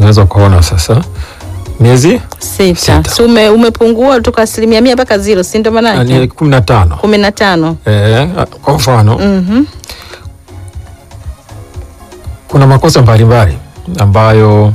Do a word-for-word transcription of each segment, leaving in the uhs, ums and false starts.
unaweza kuona sasa miezi Sita. Sita. So ume, umepungua kutoka asilimia mia mpaka zero, si ndio maana ni yake? kumi na tano. kumi na tano. Eh, kwa mfano Mhm. kuna makosa mbalimbali ambayo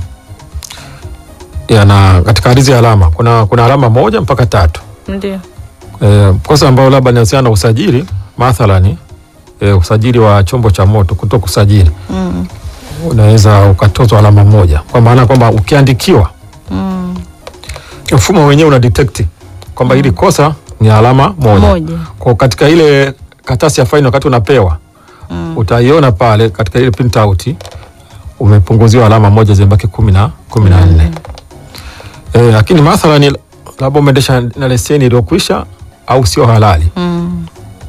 yana katika hizi alama. Kuna kuna alama moja mpaka tatu. Ndio. Eh, kosa ambayo labda inahusiana na usajili, mathalani eh, usajili wa chombo cha moto, kuto kusajili. Mm. Unaweza ukatozwa alama moja. Kwa maana kwamba ukiandikiwa Mm. mfumo wenyewe una detect kwamba hili kosa ni alama moja. Moja. Kwa katika ile karatasi ya faini wakati unapewa Mm. utaiona pale katika ile print out umepunguziwa alama moja, zimebaki kumi na kumi na nne. Eh, lakini mathalani labda umeendesha na leseni iliyokwisha au sio halali, Mm.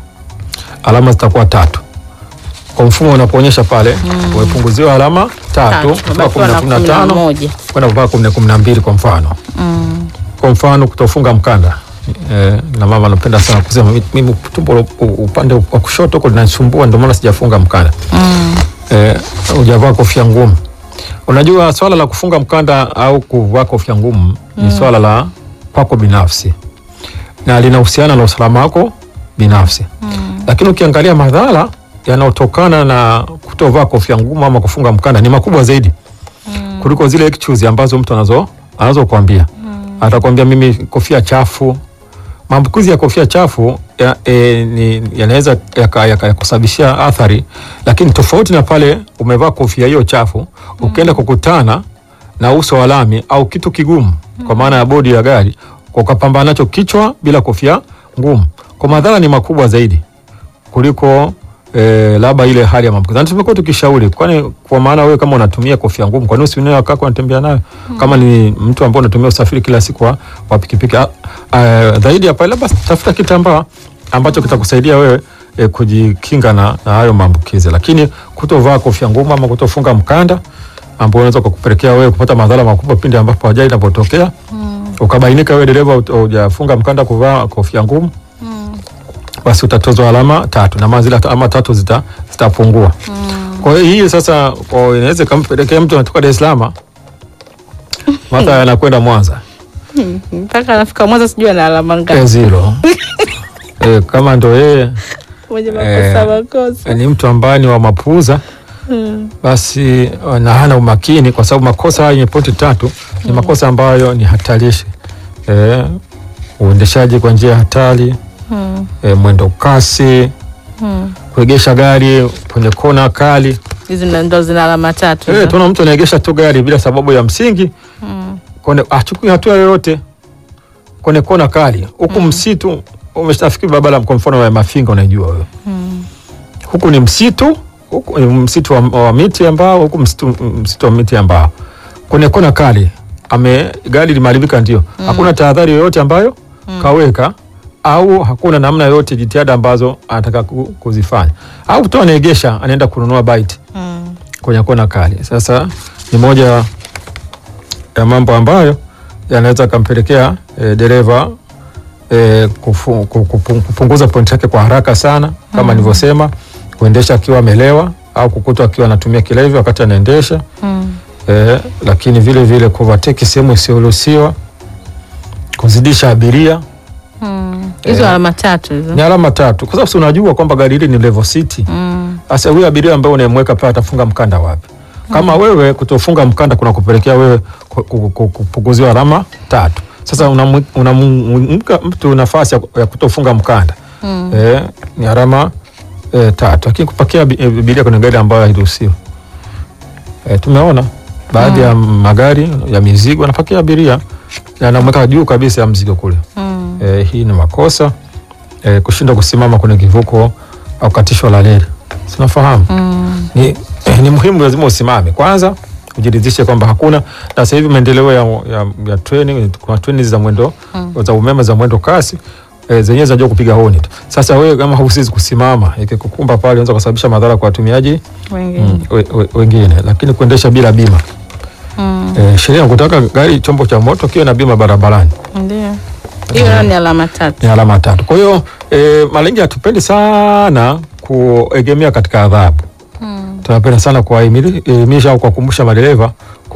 alama zitakuwa tatu. Kwa mfumo unapoonyesha pale umepunguziwa alama tatu Tatu. mpaka kumi na kumi na Kumi na tano moja. kwenda mpaka kumi na kumi na mbili kwa mfano. Mm. Kwa mfano kutofunga mkanda. Eh, na mama anapenda sana kusema mimi tumbo upande wa kushoto huko linanisumbua ndio maana sijafunga mkanda. Mm. Eh, hujavaa kofia ngumu. Unajua swala la kufunga mkanda au kuvaa kofia ngumu ni swala la kwako binafsi na linahusiana na usalama wako binafsi. Mm. Lakini ukiangalia madhara yanayotokana na kutovaa kofia ngumu ama kufunga mkanda ni makubwa zaidi Mm. kuliko zile excuse ambazo mtu anazo anazo kuambia. Mm. Atakwambia mimi kofia chafu. Maambukizi ya kofia chafu ya, e, ni yanaweza yakusababishia yaka, yaka athari, lakini tofauti na pale umevaa kofia hiyo chafu ukienda kukutana na uso wa lami au kitu kigumu kwa maana ya bodi ya gari kwa ukapambana nacho kichwa bila kofia ngumu, kwa madhara ni makubwa zaidi kuliko eh, labda ile hali ya maambukizi. Na tumekuwa tukishauri, kwani kwa maana wewe kama unatumia kofia ngumu, kwa nini usione wakako unatembea nayo? Kama ni mtu ambaye unatumia usafiri kila siku wa, wa pikipiki, uh, zaidi ya pale labda tafuta kitambaa ambacho kitakusaidia wewe eh, kujikinga na, na hayo maambukizi. Lakini kutovaa kofia ngumu ama kutofunga mkanda ambao unaweza kukupelekea wewe kupata madhara makubwa pindi ambapo ajali inapotokea. Mm. Ukabainika wewe dereva hujafunga mkanda, kuvaa kofia ngumu, mm. basi utatozwa alama tatu na zile alama tatu zita zitapungua. Mm. Kwa hiyo hii sasa inaweza kumpelekea mtu anatoka Dar es Salaam mata anakwenda Mwanza mpaka anafika Mwanza sijui ana alama ngapi. Eh, zero. Eh, kama ndo yeye Moja makosa makosa. ni mtu ambaye ni wa mapuuza. Hmm. Basi na hana umakini, kwa sababu makosa haya yenye pointi tatu ni makosa ambayo ni hatarishi. Eh, uendeshaji kwa njia hatari, hmm. eh, mwendo kasi, hmm. kuegesha gari kwenye kona kali. Hizi ndo zina alama tatu. Eh, tuna mtu anaegesha tu gari bila sababu ya msingi. Hmm. Kone achukui hatua yoyote kwenye kona kali. Huku hmm. msitu umeshafikiri barabara kwa mfano wa Mafinga unajua wewe. Hmm. Huku ni msitu, huku msitu wa, wa miti ambao huku msitu, msitu wa miti ambao kwenye kona kali ame gari limeharibika, ndio mm. hakuna tahadhari yoyote ambayo mm. kaweka au hakuna namna yoyote jitihada ambazo anataka kuzifanya, au tu anaegesha anaenda kununua bite mm. kwenye kona kali. Sasa ni moja ya mambo ambayo yanaweza kampelekea e, dereva e, kufu, kupunguza pointi yake kwa haraka sana kama mm. nilivyosema, kuendesha akiwa amelewa au kukutwa akiwa anatumia kilevi wakati anaendesha. Mm. Eh, lakini vile vile kuvateki sehemu isiyoruhusiwa, kuzidisha abiria. Mm. Hizo eh, alama tatu hizo. Ni alama tatu. Kwa sababu unajua kwamba gari hili ni level sita. Mm. Sasa huyu abiria ambaye unayemweka pale atafunga mkanda wapi? Mm. Kama wewe kutofunga mkanda kuna kupelekea wewe kupunguziwa alama tatu. Sasa unamweka mtu nafasi ya kutofunga mkanda. Mm. Eh, ni alama E, tatu. Lakini kupakia abiria kwenye gari ambayo hairuhusiwi. E, tumeona baadhi mm. ya magari ya mizigo yanapakia abiria yanamweka juu kabisa ya mzigo kule. Mm. E, hii ni makosa. E, kushinda kusimama kwenye kivuko au katisho la reli. Sinafahamu. Mm. Ni, eh, ni muhimu, lazima usimame. Kwanza ujiridhishe kwamba hakuna, na sasa hivi maendeleo ya, ya, ya treni, kuna treni za mwendo mm. za umeme za mwendo kasi. E, zenyewe zinajua kupiga honi tu. Sasa wewe kama husizi kusimama, ikikukumba pale unaweza kusababisha madhara kwa watumiaji wengine. Mm, we, we, wengine. Lakini kuendesha bila bima. Mm. E, sheria inakutaka gari chombo cha moto kiwe na bima barabarani. Ndio. Hiyo ni alama tatu. Ni alama tatu. Kwa hiyo e, malengo hatupendi sana kuegemea katika adhabu. Mm. Tunapenda sana kuwaelimisha au kuwakumbusha madereva